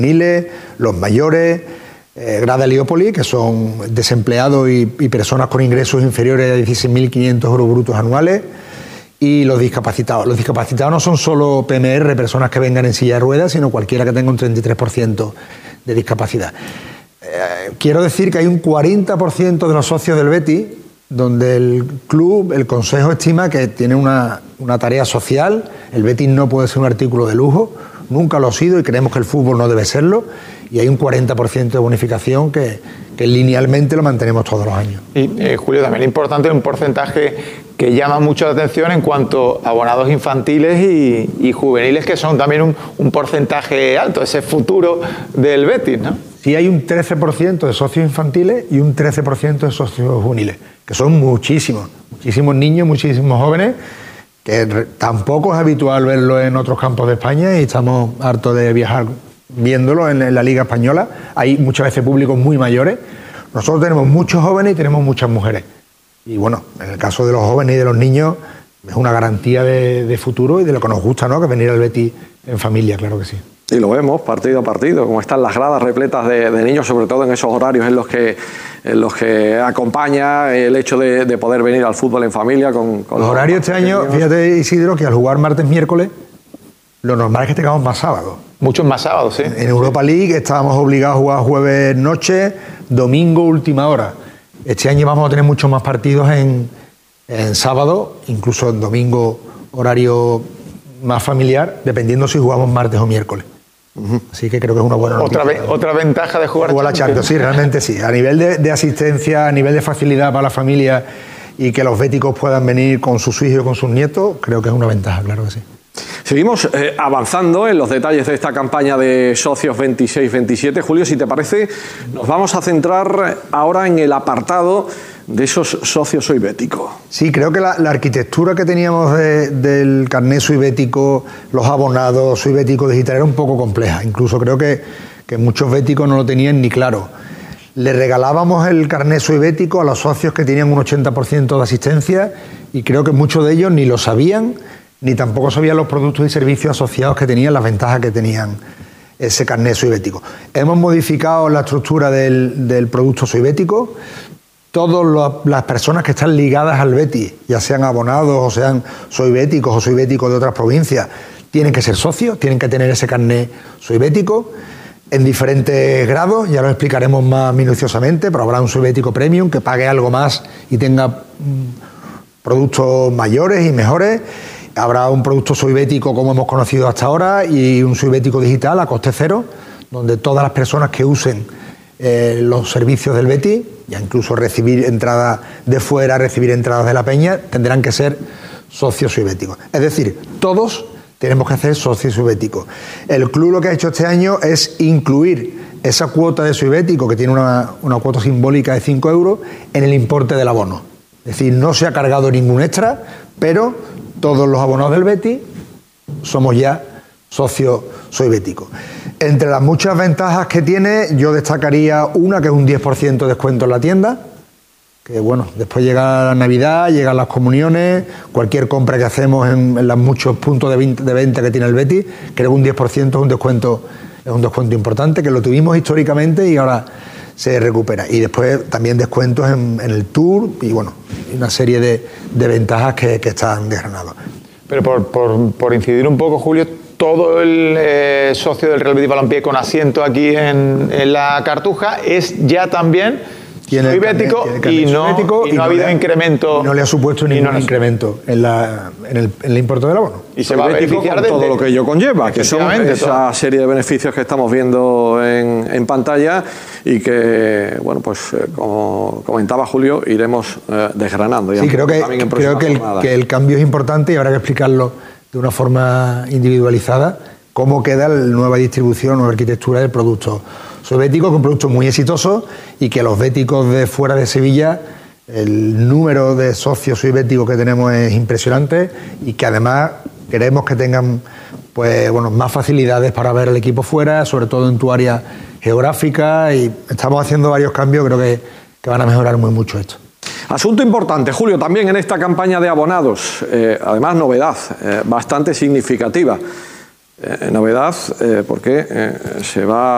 juveniles, los mayores, Grada Heliópolis, que son desempleados y personas con ingresos inferiores a 16.500 euros brutos anuales, y los discapacitados. Los discapacitados no son solo PMR, personas que vengan en silla de ruedas, sino cualquiera que tenga un 33% de discapacidad. Quiero decir que hay un 40% de los socios del Betis donde el club, el consejo estima que tiene una tarea social. El Betis no puede ser un artículo de lujo, nunca lo ha sido y creemos que el fútbol no debe serlo, y hay un 40% de bonificación que linealmente lo mantenemos todos los años. Y Julio, también es importante un porcentaje que llama mucho la atención en cuanto a abonados infantiles y juveniles, que son también un porcentaje alto, ese futuro del Betis, ¿no? Sí, hay un 13% de socios infantiles y un 13% de socios juveniles, que son muchísimos niños, muchísimos jóvenes, que tampoco es habitual verlo en otros campos de España y estamos hartos de viajar viéndolo en la Liga Española. Hay muchas veces públicos muy mayores. Nosotros tenemos muchos jóvenes y tenemos muchas mujeres. Y bueno, en el caso de los jóvenes y de los niños es una garantía de futuro y de lo que nos gusta, ¿no? Que venir al Betis en familia, claro que sí. Y lo vemos partido a partido, como están las gradas repletas de niños, sobre todo en esos horarios en los que acompaña el hecho de poder venir al fútbol en familia. Con los horarios este año, fíjate, Isidro, que al jugar martes, miércoles, lo normal es que tengamos más sábados. Muchos más sábados, sí. En Europa League estábamos obligados a jugar jueves noche, domingo última hora. Este año vamos a tener muchos más partidos en sábado, incluso en domingo horario más familiar, dependiendo si jugamos martes o miércoles. Así que creo que es una buena noticia. Otra ventaja de jugar la Champions. Sí, realmente sí. A nivel de asistencia, a nivel de facilidad para la familia y que los béticos puedan venir con sus hijos y con sus nietos, creo que es una ventaja, claro que sí. Seguimos avanzando en los detalles de esta campaña de socios 26-27. Julio, si te parece, nos vamos a centrar ahora en el apartado de esos socios Soy Bético. Sí, creo que la arquitectura que teníamos del carnet Soy Bético, los abonados Soy Bético digital era un poco compleja. Incluso creo que muchos béticos no lo tenían ni claro. Le regalábamos el carnet Soy Bético a los socios que tenían un 80% de asistencia y creo que muchos de ellos ni lo sabían, ni tampoco sabían los productos y servicios asociados que tenían, las ventajas que tenían ese carnet Soy Bético. Hemos modificado la estructura del producto Soy Bético. Todas las personas que están ligadas al Betis, ya sean abonados o sean Soy Béticos o Soy Béticos de otras provincias, tienen que ser socios, tienen que tener ese carnet Soy Bético en diferentes grados, ya lo explicaremos más minuciosamente, pero habrá un Soy Bético Premium que pague algo más y tenga productos mayores y mejores. Habrá un producto Soy Bético como hemos conocido hasta ahora y un Soy Bético digital a coste cero, donde todas las personas que usen los servicios del Betis, ya incluso recibir entradas de fuera, recibir entradas de la peña, tendrán que ser socios Soy Béticos. Es decir, todos tenemos que hacer socios Soy Béticos. El club lo que ha hecho este año es incluir esa cuota de Soy Bético, que tiene una cuota simbólica de 5 euros, en el importe del abono. Es decir, no se ha cargado ningún extra, pero todos los abonados del Betis somos ya socios Soy Bético. Entre las muchas ventajas que tiene, yo destacaría una, que es un 10% de descuento en la tienda, que bueno, después llega la Navidad, llegan las comuniones, cualquier compra que hacemos en los muchos puntos de venta que tiene el Betis, creo que un 10% es un descuento importante, que lo tuvimos históricamente y ahora se recupera. Y después también descuentos en el Tour y bueno, una serie de ventajas que están desgranadas. Pero por incidir un poco, Julio, todo el socio del Real Betis Balompié con asiento aquí en la Cartuja es ya también Soy Bético y no ha habido incremento. No le ha supuesto ningún incremento en el importe del abono. Y se va a beneficiar de todo lo que ello conlleva, que son esa serie de beneficios que estamos viendo en pantalla y que, bueno, pues como comentaba Julio, iremos desgranando. Sí, creo que el cambio es importante y habrá que explicarlo de una forma individualizada, cómo queda la nueva distribución, nueva arquitectura del producto Soy Bético, que es un producto muy exitoso y que los béticos de fuera de Sevilla, el número de socios Soy Béticos que tenemos es impresionante y que además queremos que tengan pues, bueno, más facilidades para ver el equipo fuera, sobre todo en tu área geográfica, y estamos haciendo varios cambios, creo que van a mejorar muy mucho esto. Asunto importante, Julio, también en esta campaña de abonados, además novedad bastante significativa. Novedad porque se va